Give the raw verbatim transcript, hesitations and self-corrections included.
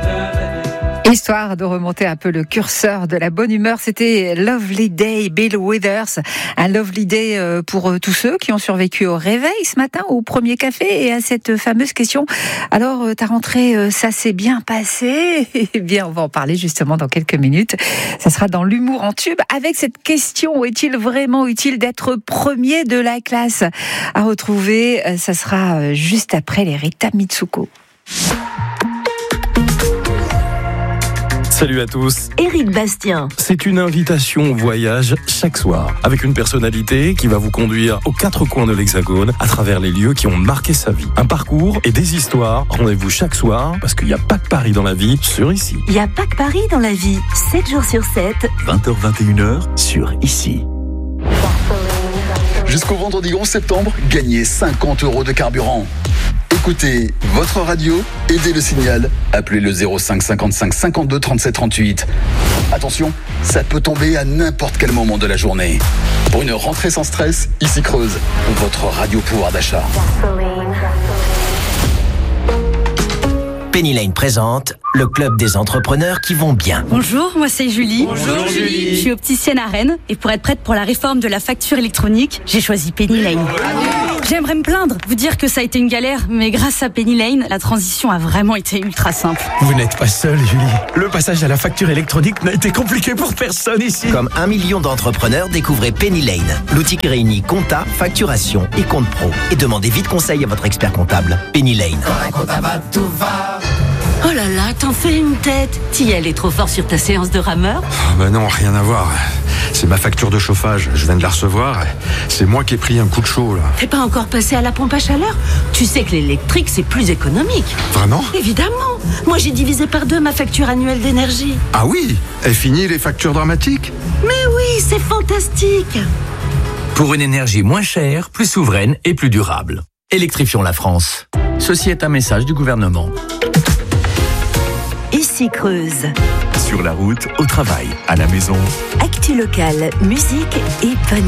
Histoire de remonter un peu le curseur de la bonne humeur, c'était Lovely Day, Bill Withers. Un lovely day pour tous ceux qui ont survécu au réveil ce matin, au premier café et à cette fameuse question. Alors, ta rentrée, ça s'est bien passé? Eh bien, on va en parler justement dans quelques minutes. Ça sera dans l'humour en tube avec cette question. Est-il vraiment utile d'être premier de la classe? À retrouver, ça sera juste après les Rita Mitsuko. Salut à tous. Éric Bastien. C'est une invitation au voyage chaque soir, avec une personnalité qui va vous conduire aux quatre coins de l'Hexagone, à travers les lieux qui ont marqué sa vie. Un parcours et des histoires. Rendez-vous chaque soir, parce qu'il n'y a pas que Paris dans la vie, sur Ici. Il n'y a pas que Paris dans la vie. sept jours sur sept. vingt heures vingt et une heures sur Ici. Jusqu'au vendredi onze septembre, gagnez cinquante euros de carburant. Écoutez votre radio, aidez le signal, appelez le zéro cinq cinquante-cinq cinquante-deux trente-sept trente-huit. Attention, ça peut tomber à n'importe quel moment de la journée. Pour une rentrée sans stress, Ici Creuse, votre radio pouvoir d'achat. Penny Lane présente le club des entrepreneurs qui vont bien. Bonjour, moi c'est Julie. Bonjour Julie. Je suis opticienne à Rennes et pour être prête pour la réforme de la facture électronique, j'ai choisi Penny Lane. J'aimerais me plaindre, vous dire que ça a été une galère, mais grâce à Penny Lane, la transition a vraiment été ultra simple. Vous n'êtes pas seule, Julie. Le passage à la facture électronique n'a été compliqué pour personne ici. Comme un million d'entrepreneurs, découvrez Penny Lane, l'outil qui réunit compta, facturation et compte pro. Et demandez vite conseil à votre expert comptable. Penny Lane. Oh là là, t'en fais une tête. Tiel est trop fort sur ta séance de rameur. Oh bah non, rien à voir. C'est ma facture de chauffage, je viens de la recevoir. C'est moi qui ai pris un coup de chaud là. T'es pas encore passé à la pompe à chaleur? Tu sais que l'électrique c'est plus économique. Vraiment? Évidemment. Moi j'ai divisé par deux ma facture annuelle d'énergie. Ah oui? Est fini les factures dramatiques? Mais oui, c'est fantastique. Pour une énergie moins chère, plus souveraine et plus durable. Électrifions la France. Ceci est un message du gouvernement. Ici Creuse. Sur la route, au travail, à la maison. Actu locale, musique et bonne